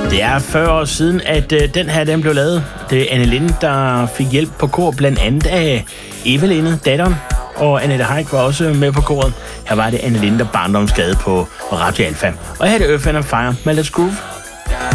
Det er 40 år siden, at den her den blev lavet. Det er Anne Linde, der fik hjælp på kor, blandt andet af Eveline, datteren, og Annette Heick var også med på koret. Her var det Anne Linde, der barndomsgade på Radio Alfa. Og her er det Earth, Wind & Fire med Let's Groove.